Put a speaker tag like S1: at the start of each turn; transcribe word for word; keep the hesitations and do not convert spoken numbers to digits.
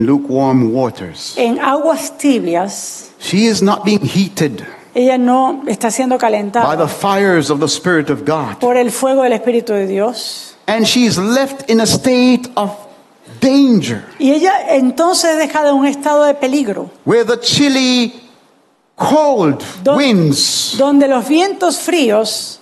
S1: lukewarm waters.
S2: en aguas tibias.
S1: She is not being heated
S2: Ella no está siendo
S1: by
S2: calentada
S1: the fires of the Spirit of God.
S2: por el fuego del Espíritu de Dios.
S1: And she is left in a state of danger,
S2: Y ella entonces es dejada en un estado de peligro,
S1: where the chilly, cold
S2: Don-
S1: winds
S2: donde los vientos fríos